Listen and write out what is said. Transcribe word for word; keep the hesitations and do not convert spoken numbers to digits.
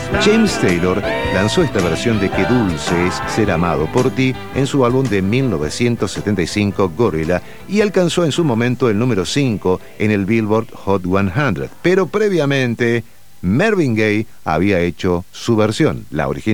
James Taylor lanzó esta versión de Qué dulce es ser amado por ti en su álbum de mil novecientos setenta y cinco, Gorilla, y alcanzó en su momento el número cinco en el Billboard Hot cien. Pero previamente, Marvin Gaye había hecho su versión, la original.